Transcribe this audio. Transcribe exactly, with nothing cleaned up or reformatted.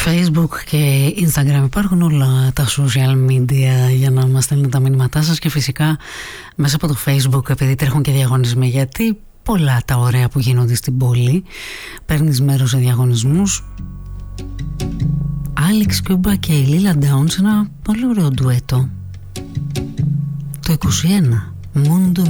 Facebook και Instagram, υπάρχουν όλα τα social media για να μας στέλνετε τα μηνύματά σας, και φυσικά μέσα από το Facebook, επειδή τρέχουν και διαγωνισμοί, γιατί πολλά τα ωραία που γίνονται στην πόλη, παίρνεις μέρος σε διαγωνισμούς. Άλεξ Κιούμπα και η Λίλα Ντάουν σε ένα πολύ ωραίο ντουέτο το είκοσι ένα, Mundo